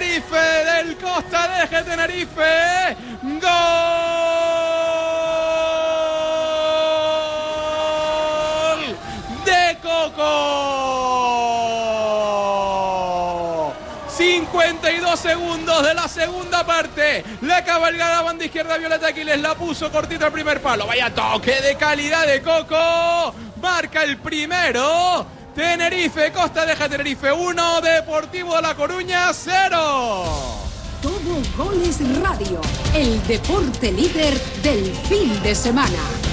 Tenerife, del Costa de Tenerife. ¡Gol de Coco! 52 segundos de la segunda parte. La cabalgada banda izquierda Violeta Aquiles la puso cortita al primer palo. Vaya toque de calidad de Coco. Marca el primero. Tenerife, Costa de Tenerife 1, Deportivo de La Coruña 0. Todo Goles Radio, el deporte líder del fin de semana.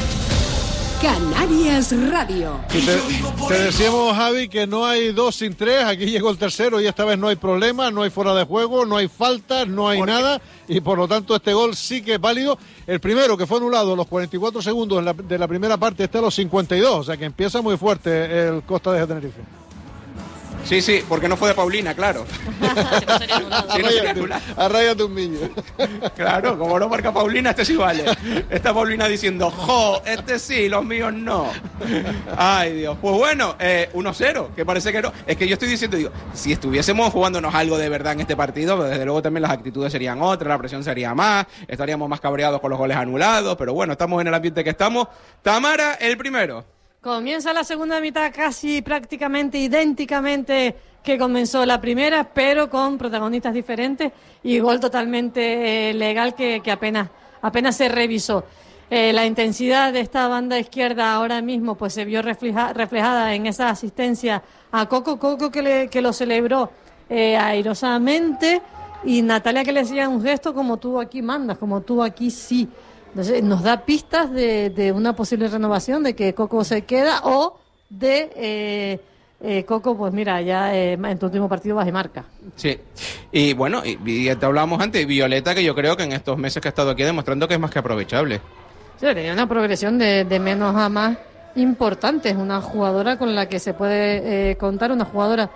Canarias Radio. Te decíamos, Javi, que no hay 2 sin 3. Aquí llegó el tercero y esta vez no hay problema, no hay fuera de juego, no hay faltas, no hay nada. Y por lo tanto este gol sí que es válido. El primero, que fue anulado a los 44 segundos de la primera parte, está a los 52. O sea que empieza muy fuerte el Costa de Tenerife. Sí, porque no fue de Paulina, claro. Si no sería anulado. Arráyate un millo. Claro, como no marca Paulina, este sí vale. Está Paulina diciendo, este sí, los míos no. Ay, Dios. Pues bueno, 1-0, que parece que no. Es que yo estoy diciendo, digo, si estuviésemos jugándonos algo de verdad en este partido, pues desde luego también las actitudes serían otras, la presión sería más, estaríamos más cabreados con los goles anulados, pero bueno, estamos en el ambiente que estamos. Tamara, el primero. Comienza la segunda mitad casi prácticamente idénticamente que comenzó la primera, pero con protagonistas diferentes y gol totalmente legal que apenas se revisó. La intensidad de esta banda izquierda ahora mismo pues se vio reflejada en esa asistencia a Coco que lo celebró airosamente, y Natalia que le hacía un gesto como tú aquí mandas, como tú aquí sí. Entonces nos da pistas de una posible renovación, de que Coco se queda o de Coco, pues mira, ya en tu último partido vas y marca. Sí, y bueno, y te hablábamos antes, Violeta, que yo creo que en estos meses que ha estado aquí demostrando que es más que aprovechable. Sí, tenía una progresión de menos a más importante, es una jugadora con la que se puede contar, una jugadora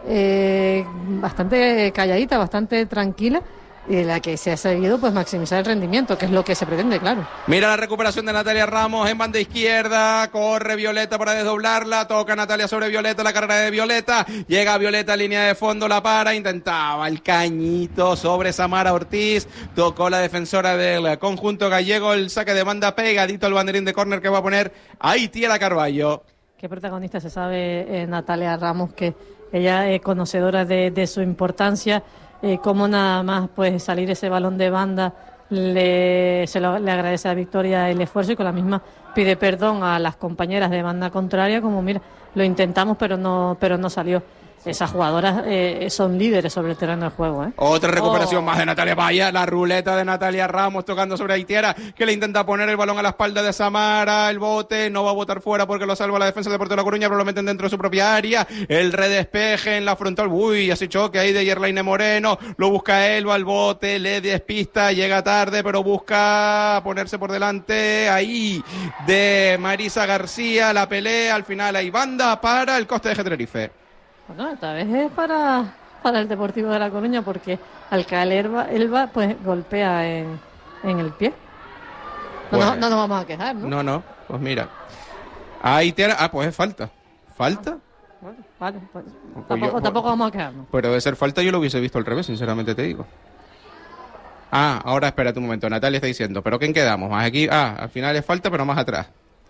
bastante calladita, bastante tranquila, y de la que se ha seguido pues maximizar el rendimiento, que es lo que se pretende, claro. Mira la recuperación de Natalia Ramos en banda izquierda, corre Violeta para desdoblarla, toca Natalia sobre Violeta, la carrera de Violeta, llega Violeta, línea de fondo, la para, intentaba el cañito sobre Samara Ortiz, tocó la defensora del conjunto gallego, el saque de banda pegadito al banderín de córner que va a poner Aitiera Carballo. Qué protagonista se sabe Natalia Ramos, que ella es conocedora de su importancia. Cómo nada más pues salir ese balón de banda le agradece a Victoria el esfuerzo, y con la misma pide perdón a las compañeras de banda contraria, como mira, lo intentamos pero no salió. Esas jugadoras son líderes sobre el terreno del juego, ¿eh? Otra recuperación más de Natalia. Vaya, la ruleta de Natalia Ramos tocando sobre Aitiera, que le intenta poner el balón a la espalda de Samara. El bote no va a botar fuera porque lo salva la defensa del Deportivo de La Coruña, pero lo meten dentro de su propia área. El redespeje en la frontal. Uy, ese choque ahí de Yerlaine Moreno. Lo busca Elba, el bote, le despista, llega tarde, pero busca ponerse por delante ahí de Marisa García. La pelea, al final hay banda para el Costa de Tenerife. Bueno, esta vez es para el Deportivo de La Coruña, porque al caer Elba pues golpea en el pie. No nos vamos a quejar, ¿no? No, pues mira. Ahí pues es falta. ¿Falta? Bueno, vale, pues tampoco vamos a quejarnos. Pero de ser falta yo lo hubiese visto al revés, sinceramente te digo. Ahora espérate un momento, Natalia está diciendo, ¿pero quién quedamos? Más aquí, al final es falta, pero más atrás.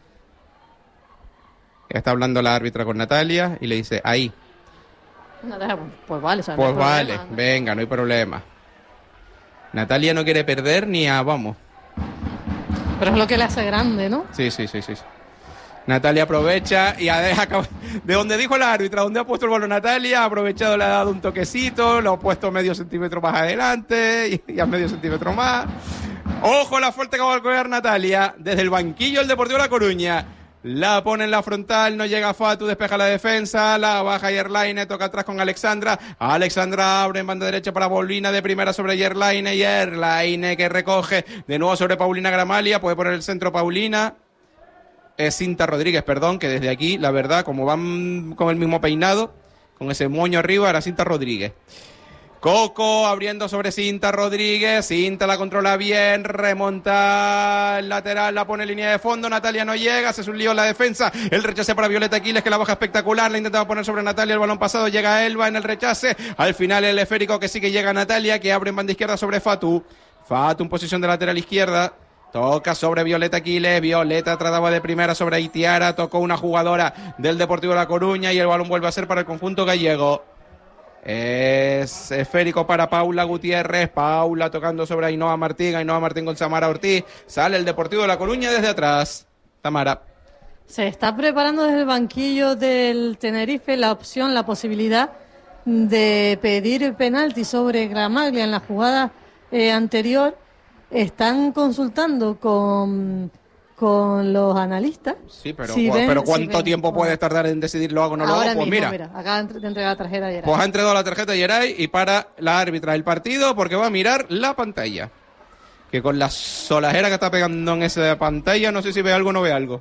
Está hablando la árbitra con Natalia y le dice, ahí. Pues vale, o sea, pues no vale, problema, ¿no? Venga, no hay problema. Natalia no quiere perder ni vamos. Pero es lo que le hace grande, ¿no? Sí. Natalia aprovecha y de donde dijo la árbitra, donde ha puesto el balón Natalia, ha aprovechado, le ha dado un toquecito, lo ha puesto medio centímetro más adelante y a medio centímetro más. Ojo la falta que va a coger Natalia desde el banquillo del Deportivo de La Coruña. La pone en la frontal, no llega Fatu, despeja la defensa, la baja Yerlaine, toca atrás con Alexandra. Alexandra abre en banda derecha para Paulina, de primera sobre Yerlaine. Yerlaine que recoge de nuevo sobre Paulina Gramalia, puede poner el centro Paulina. Es Cinta Rodríguez, perdón, que desde aquí, la verdad, como van con el mismo peinado, con ese moño arriba, era Cinta Rodríguez. Coco abriendo sobre Cinta Rodríguez. Cinta la controla bien, remonta el lateral, la pone en línea de fondo. Natalia no llega, hace un lío en la defensa. El rechace para Violeta Aquiles, que la baja espectacular. La intentaba poner sobre Natalia, el balón pasado. Llega Elba en el rechace. Al final el esférico que sí que llega a Natalia, que abre en banda izquierda sobre Fatu. Fatu en posición de lateral izquierda. Toca sobre Violeta Aquiles. Violeta trataba de primera sobre Itiara. Tocó una jugadora del Deportivo La Coruña y el balón vuelve a ser para el conjunto gallego. Es esférico para Paula Gutiérrez. Paula tocando sobre Ainhoa Martín. Ainhoa Martín con Samara Ortiz. Sale el Deportivo de La Coruña desde atrás. Tamara. Se está preparando desde el banquillo del Tenerife la opción, la posibilidad de pedir penalti sobre Gramaglia en la jugada anterior. Están consultando con los analistas. Sí, pero ¿cuánto tiempo puede tardar en decidir lo hago o no lo hago? Pues mismo, mira, acaba de entregar la tarjeta a Yeray. Pues ha entregado la tarjeta a Yeray y para la árbitra del partido porque va a mirar la pantalla. Que con la solajera que está pegando en esa pantalla, no sé si ve algo o no ve algo.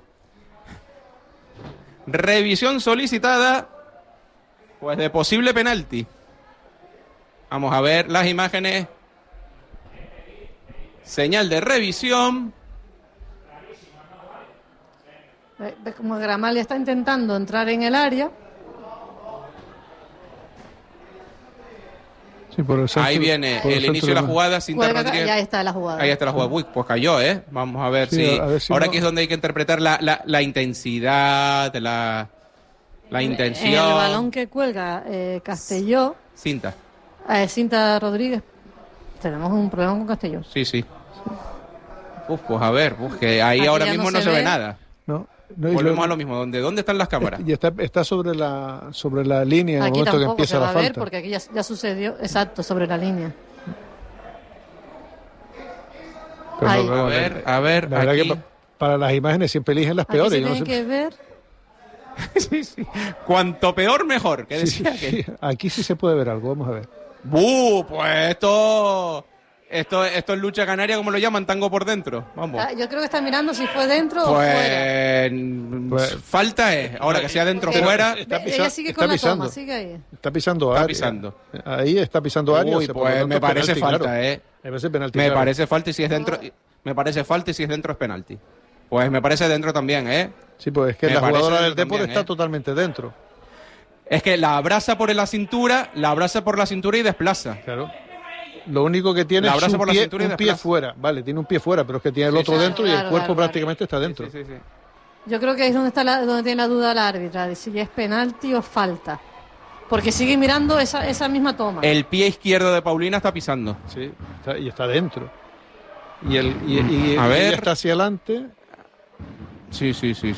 Revisión solicitada, pues de posible penalti. Vamos a ver las imágenes. Señal de revisión. Ves como Gramaglia está intentando entrar en el área. Sí, por el centro, ahí viene el inicio de la jugada. Ya está la jugada. Ahí está la jugada. Uy, pues cayó, ¿eh? Vamos a ver, si ahora aquí es donde hay que interpretar la intensidad, la intención. En el balón que cuelga Castelló. Cinta. Cinta Rodríguez. Tenemos un problema con Castelló. Sí. Pues a ver, que ahí aquí ahora mismo no se ve nada. No, volvemos a lo mismo. ¿Dónde están las cámaras? Y está sobre la línea en el momento que empieza la falta. Ver porque aquí ya sucedió, exacto, sobre la línea. A ver, la verdad que para las imágenes siempre eligen las peores. Aquí se tiene que ver. Sí. Cuanto peor, mejor. Que decía que... Aquí sí se puede ver algo, vamos a ver. Pues esto es lucha canaria, como lo llaman, tango por dentro. Vamos. Yo creo que está mirando si fue dentro o fuera. Pues falta es, ahora que sea dentro o fuera. Ella sigue con la toma, sigue ahí. Está pisando área. Ahí está pisando área. Uy, pues me parece falta, claro. Me parece falta y si es dentro, es penalti. Pues me parece dentro también, Sí, pues es que la jugadora del Depor está totalmente dentro. Es que la abraza por la cintura y desplaza. Claro. Lo único que tiene es un pie fuera. Vale, tiene un pie fuera, pero es que tiene el otro dentro y el cuerpo prácticamente está dentro. Sí. Yo creo que es donde tiene la duda la árbitra, de si es penalti o falta. Porque sigue mirando esa misma toma. El pie izquierdo de Paulina está pisando. Sí, y está dentro. Y ella está hacia adelante. Sí.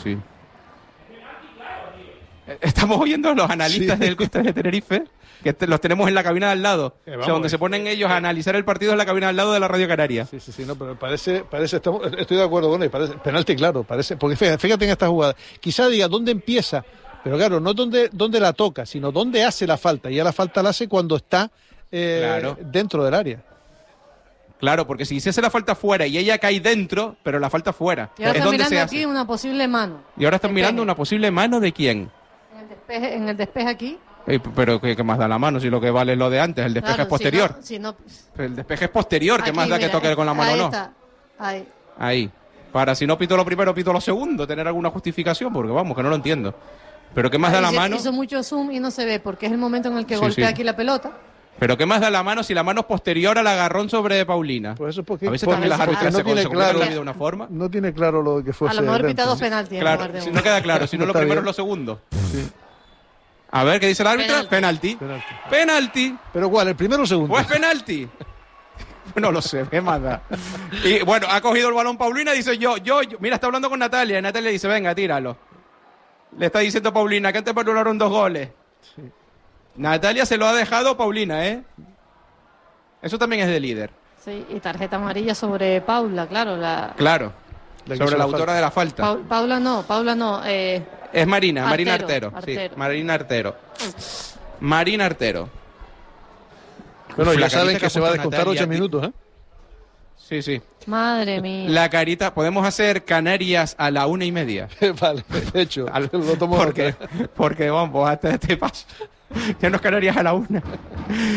Estamos oyendo a los analistas del Costa de Tenerife, que los tenemos en la cabina de al lado. Donde se ponen ellos a analizar el partido en la cabina de al lado de la Radio Canaria. Sí, no, pero parece estoy de acuerdo con él, parece penalti, claro, parece, porque fíjate en esta jugada. Quizá diga dónde empieza, pero claro, no dónde la toca, sino dónde hace la falta. Y ya la falta la hace cuando está dentro del área. Claro, porque si se hace la falta fuera y ella cae dentro, pero la falta fuera. Y ahora están mirando aquí una posible mano. Y ahora están mirando una posible mano de quién. En el despeje aquí. Pero ¿qué más da la mano si lo que vale es lo de antes? El despeje es posterior. El despeje es posterior, ¿qué más da que toque con la mano o no? Está. Ahí. Para si no pito lo primero, pito lo segundo, tener alguna justificación, porque vamos, que no lo entiendo. Pero ¿qué más da la mano? Hizo mucho zoom y no se ve, porque es el momento en el que golpea aquí la pelota. Pero ¿qué más da la mano si la mano es posterior al agarrón sobre Paulina? Pues eso es porque a veces también las árbitras no tiene claro de una forma. No tiene claro lo que fuese. A lo mejor pita dos penaltis. Claro, si no queda claro, si no lo primero es lo segundo. Sí. A ver, ¿qué dice el árbitro? Penalti. ¿Pero cuál? ¿El primero o el segundo? Pues penalti. No lo sé, ¿qué más da? Y bueno, ha cogido el balón Paulina, dice yo. Mira, está hablando con Natalia. Y Natalia dice, venga, tíralo. Le está diciendo Paulina que antes anularon 2 goles. Sí. Natalia se lo ha dejado Paulina, Eso también es de líder. Sí, y tarjeta amarilla sobre Paula, claro. Claro, sobre la autora de la falta. Paula no. Es Marina Artero. Sí, Marina Artero. Bueno, ya saben que se va a descontar Natalia, 8 minutos, Sí. Madre mía. La carita, podemos hacer Canarias a la 1:30. Vale, de hecho, lo tomo porque vamos, hasta este paso. Ya no es Canarias a la 1.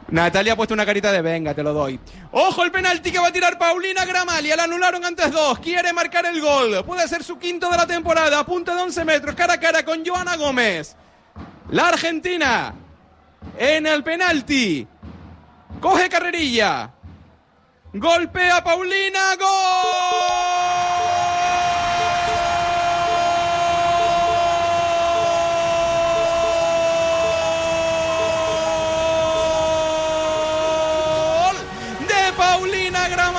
Natalia ha puesto una carita de venga, te lo doy. ¡Ojo el penalti que va a tirar Paulina Gramalia! La anularon antes 2. Quiere marcar el gol. Puede ser su quinto de la temporada. A punto de 11 metros. Cara a cara con Joana Gómez. La argentina. En el penalti. Coge carrerilla. Golpea Paulina. ¡Gol! Paulina Gramalia.